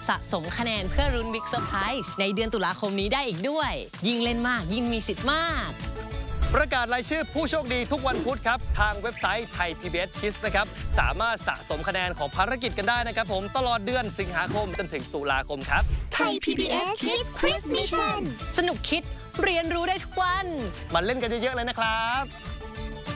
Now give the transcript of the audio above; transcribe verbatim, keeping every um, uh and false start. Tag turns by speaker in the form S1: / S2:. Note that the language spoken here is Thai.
S1: สะสมคะแนนเพื่อรุ้นบิ๊กเซอร์ไพรส์ในเดือนตุลาคมนี้ได้อีกด้วยยิ่งเล่นมากยิ่งมีสิทธิ์มาก
S2: ประกาศรายชื่อผู้โชคดีทุกวันพุธครับทางเว็บไซต์ไทย พี บี เอส Kids นะครับสามารถสะสมคะแนนของภารกิจกันได้นะครับผมตลอดเดือนสิงหาคมจนถึงตุลาคมครับ
S3: ไทย พี บี เอส Kids Quiz Mission
S1: สนุกคิดเรียนรู้ได้ทุกวัน
S2: มาเล่นกันเยอะๆเลยนะครับ